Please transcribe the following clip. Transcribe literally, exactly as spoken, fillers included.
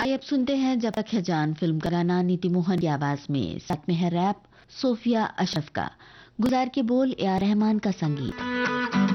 आइए अब सुनते हैं जब तक है जान फिल्म का गाना नीति मोहन की आवाज में, साथ में है रैप सोफिया अशरफ का, गुजार के बोल ए आर रहमान का संगीत।